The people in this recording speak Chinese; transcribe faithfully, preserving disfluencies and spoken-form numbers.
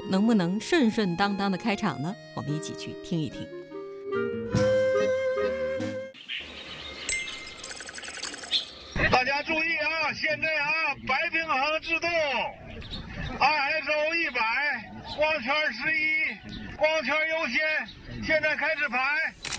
能不能顺顺当当的开场呢？我们一起去听一听。 大家注意啊，现在啊，白平衡制动 ，I S O 一百，光圈十一，光圈优先，现在开始排。